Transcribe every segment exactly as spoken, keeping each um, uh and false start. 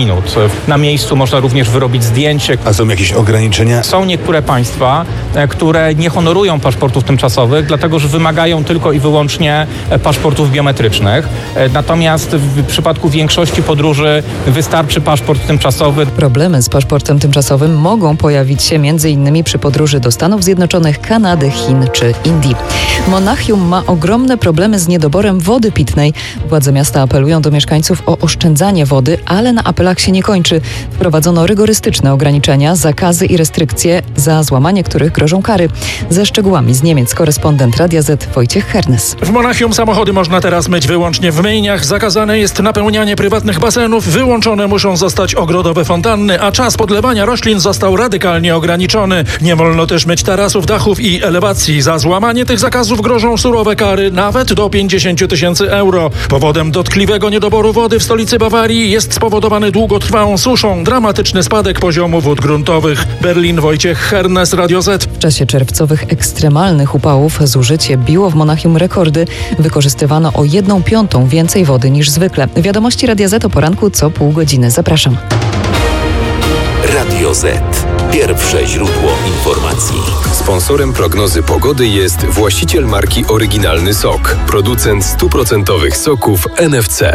minut. Na miejscu można również wyrobić zdjęcie. A są jakieś ograniczenia? Są niektóre państwa, które nie honorują paszportów tymczasowych, dlatego że wymagają tylko i wyłącznie paszportów biometrycznych. Natomiast w przypadku większości podróży wystarczy paszport tymczasowy. Problemy z paszportem tymczasowym mogą pojawić się między innymi przy podróży do Stanów Zjednoczonych, Kanady, Chin czy Indii. Monachium ma ogromne problemy z niedoborem wody pitnej. Władze miasta apelują do mieszkańców o oszczędzanie wody, ale na apelach się nie kończy. Wprowadzono rygorystyczne ograniczenia, zakazy i restrykcje, za złamanie których grożą kary. Ze szczegółami z Niemiec korespondent Radia Z Wojciech Hernes. W Monachium samochody można teraz myć wyłącznie w myjniach. Zakazane jest napełnianie prywatnych basenów. Wyłączone muszą zostać ogrodowe fontanny, a czas podlewania roślin został radykalnie ograniczony. Nie wolno też myć tarasów, dachów i elewacji. Za złamanie tych zakazów grożą surowe kary, nawet do pięćdziesiąt tysięcy euro. Powodem dotkliwego niedoboru wody w stolicy Bawarii jest spowodowany długotrwałą suszą, dramatyczny spadek poziomu wód gruntowych. Berlin, Wojciech Hernes, Radio Z. W czasie czerwcowych ekstremalnych upałów zużycie biło w Monachium rekordy. Wykorzystywano o jedną piątą więcej wody niż zwykle. Wiadomości Radia Z o poranku co pół godziny. Zapraszam. Radio Z. Pierwsze źródło informacji. Sponsorem prognozy pogody jest właściciel marki Oryginalny Sok, producent stuprocentowych soków N F C.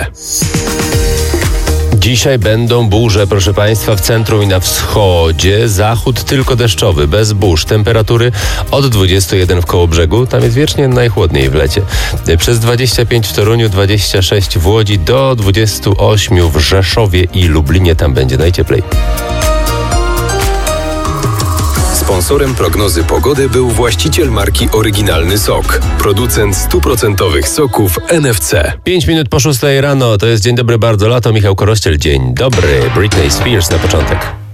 Dzisiaj będą burze, proszę Państwa, w centrum i na wschodzie. Zachód tylko deszczowy, bez burz. Temperatury od dwudziestu jeden w Kołobrzegu, tam jest wiecznie najchłodniej w lecie. Przez dwadzieścia pięć w Toruniu, dwadzieścia sześć w Łodzi, do dwudziestu ośmiu w Rzeszowie i Lublinie, tam będzie najcieplej. Sponsorem prognozy pogody był właściciel marki Oryginalny Sok, producent stuprocentowych soków N F C. Pięć minut po szóstej rano, to jest Dzień Dobry, bardzo lato. Michał Korościel, dzień dobry. Britney Spears na początek.